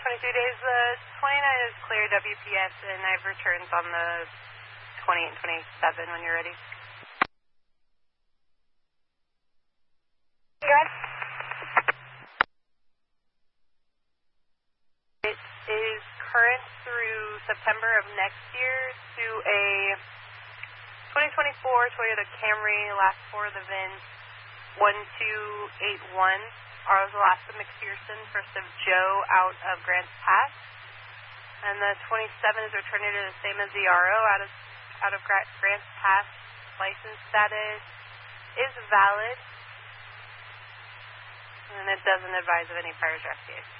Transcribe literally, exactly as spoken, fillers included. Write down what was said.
twenty-three days. The twenty-nine is clear W P S, and I have returns on the twenty-eight and twenty-seven when you're ready. Good. It is current through September of next year to a twenty twenty-four Toyota Camry, last four of the V I N, one two eight one. Arles, Alaska, McPherson, first of Joe, out of Grants Pass. And the twenty-seven is returning to the same as the R O, out of out of Grants Pass. License status is valid, and it doesn't advise of any prior draft case.